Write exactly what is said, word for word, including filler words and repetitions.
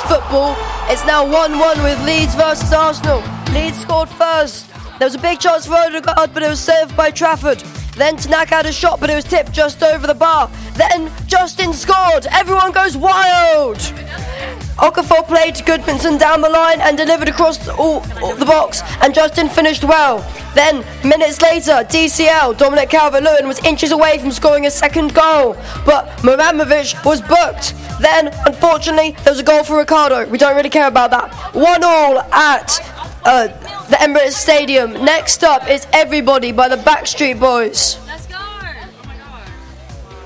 football. It's now one one with Leeds versus Arsenal. Leeds scored first. There was a big chance for Odegaard, but it was saved by Trafford. Then Tanaka had a shot, but it was tipped just over the bar. Then Justin scored. Everyone goes wild. Okafor played to Goodmanson down the line and delivered across all, all the box, and Justin finished well. Then, minutes later, D C L, Dominic Calvert-Lewin, was inches away from scoring a second goal, but Muramovic was booked. Then, unfortunately, there was a goal for Ricardo. We don't really care about that. One all at uh, the Emirates Stadium. Next up is Everybody by the Backstreet Boys.